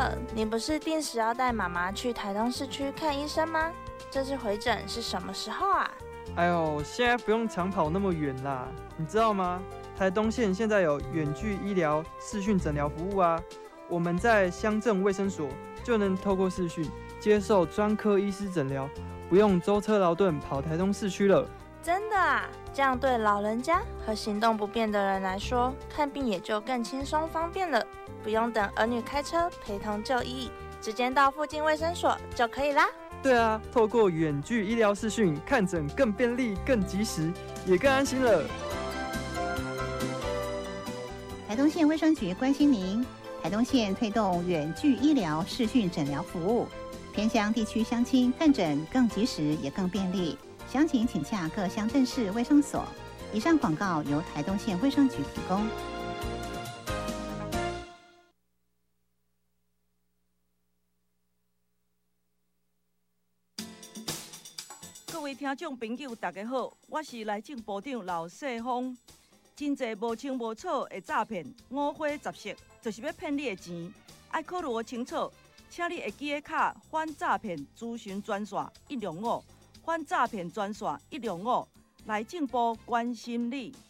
了，你不是定时要带妈妈去台东市区看医生吗？这次回诊是什么时候啊？ 哎呦，现在不用长跑那么远啦，你知道吗？台东县现在有远距医疗视讯诊疗服务啊，我们在乡镇卫生所就能透过视讯接受专科医师诊疗，不用舟车劳顿跑台东市区了。 真的啊？这样对老人家和行动不便的人来说，看病也就更轻松方便了，不用等儿女开车陪同就医，直接到附近卫生所就可以啦。 对啊，透过远距医疗视讯看诊更便利、更及时，也更安心了。 台东县卫生局关心您，台东县推动远距医疗视讯诊疗服务，偏乡地区乡亲看诊更及时也更便利。详情请洽各乡镇市卫生所。以上广告由台东县卫生局提供。 各位听众朋友，大家好，我是内政部长刘世芳。真侪无清无楚的诈骗，五花十色，就是要骗你的钱。爱考虑清楚，请你会记得卡反诈骗咨询专线105，反诈骗专线105，内政部关心你。